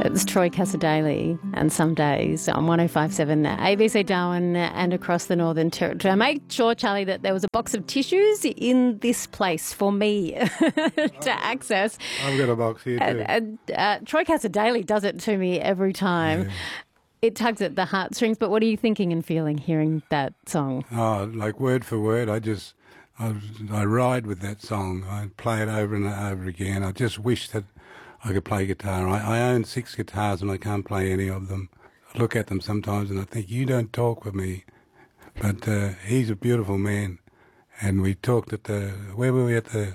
It's Troy Cassar-Daley and Some Days on 105.7 ABC Darwin and across the Northern Territory. I made sure, Charlie, that there was a box of tissues in this place for me to access. I've got a box here too. Troy Cassar-Daley does it to me every time. Yeah. It tugs at the heartstrings, but what are you thinking and feeling hearing that song? Oh, like word for word, I ride with that song. I play it over and over again. I just wish that I could play guitar. I own 6 guitars and I can't play any of them. I look at them sometimes and I think, you don't talk with me. But he's a beautiful man. And we talked at where were we at the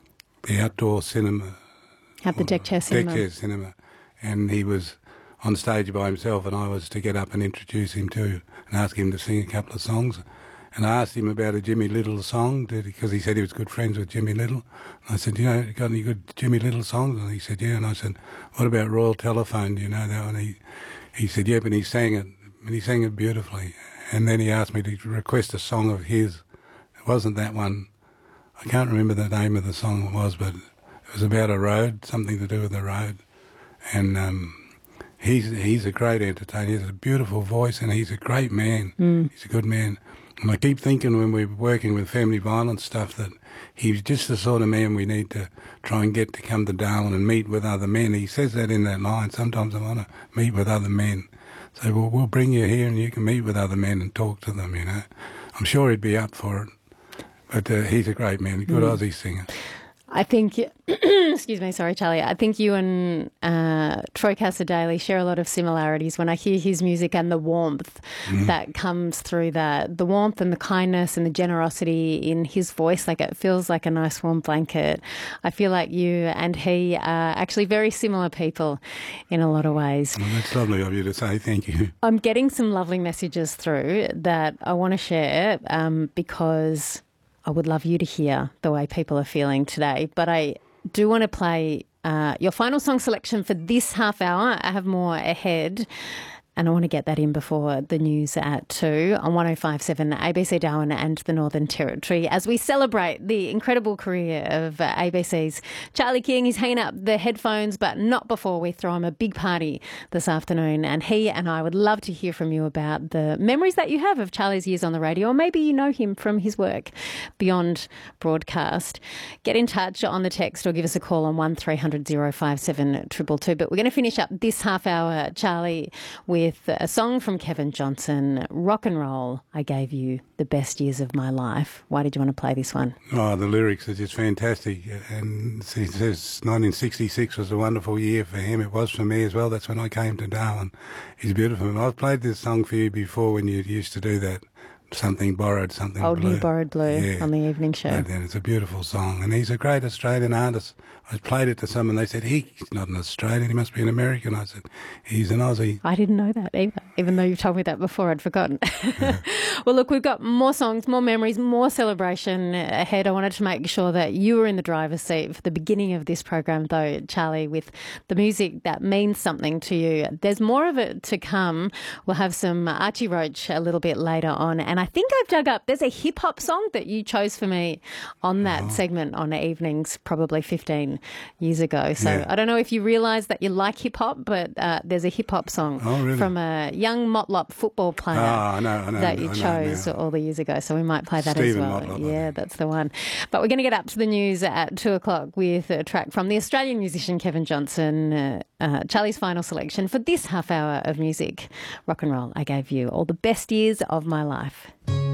outdoor cinema? At the Deck Chair Cinema. Deck Chair Cinema. And he was on stage by himself and I was to get up and introduce him too and ask him to sing a couple of songs. And I asked him about a Jimmy Little song because he said he was good friends with Jimmy Little. And I said, you got any good Jimmy Little songs? And he said, yeah. And I said, what about Royal Telephone? Do you know that one? He said, yeah, but he sang it. And he sang it beautifully. And then he asked me to request a song of his. It wasn't that one. I can't remember the name of the song it was, but it was about a road, something to do with the road. And he's a great entertainer. He has a beautiful voice and he's a great man. He's a good man. And I keep thinking when we're working with family violence stuff that he's just the sort of man we need to try and get to come to Darwin and meet with other men. He says that in that line, sometimes I want to meet with other men. So we'll bring you here and you can meet with other men and talk to them, I'm sure he'd be up for it. But he's a great man, a good Aussie singer. I think, excuse me, sorry, Charlie. I think you and Troy Cassar-Daley share a lot of similarities when I hear his music and the warmth that comes through that. The warmth and the kindness and the generosity in his voice, like it feels like a nice warm blanket. I feel like you and he are actually very similar people in a lot of ways. Well, that's lovely of you to say, thank you. I'm getting some lovely messages through that I want to share because I would love you to hear the way people are feeling today. But I do want to play your final song selection for this half hour. I have more ahead. And I want to get that in before the news at 2 on 105.7 ABC Darwin and the Northern Territory as we celebrate the incredible career of ABC's Charlie King. He's hanging up the headphones, but not before we throw him a big party this afternoon. And he and I would love to hear from you about the memories that you have of Charlie's years on the radio, or maybe you know him from his work beyond broadcast. Get in touch on the text or give us a call on 1300 057 222. But we're going to finish up this half hour, Charlie, with a song from Kevin Johnson, Rock and Roll, I Gave You the Best Years of My Life. Why did you want to play this one? Oh, the lyrics are just fantastic. And he says 1966 was a wonderful year for him. It was for me as well. That's when I came to Darwin. He's beautiful. And I've played this song for you before when you used to do that. Something Borrowed, Something Old Blue. New Borrowed Blue on the evening show. And it's a beautiful song. And he's a great Australian artist. I played it to someone. They said, he's not an Australian. He must be an American. I said, he's an Aussie. I didn't know that either. Even though you've told me that before, I'd forgotten. Well, look, we've got more songs, more memories, more celebration ahead. I wanted to make sure that you were in the driver's seat for the beginning of this program, though, Charlie, with the music that means something to you. There's more of it to come. We'll have some Archie Roach a little bit later on. And I think I've dug up, there's a hip-hop song that you chose for me on that segment on evenings probably 15 years ago. So I don't know if you realise that you like hip-hop, but there's a hip-hop song from a young Motlop football player that you chose all the years ago. So we might play that Stephen as well. Motlop, yeah, that's the one. But we're going to get up to the news at 2 o'clock with a track from the Australian musician Kevin Johnson, Charlie's final selection for this half hour of music. Rock and Roll, I Gave You All the Best Years of My Life.